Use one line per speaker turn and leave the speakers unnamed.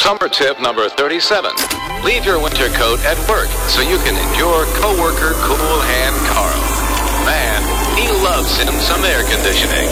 Summer tip number 37. Leave your winter coat at work so you can endure coworker cool hand Carl. Man, he loves him some air conditioning.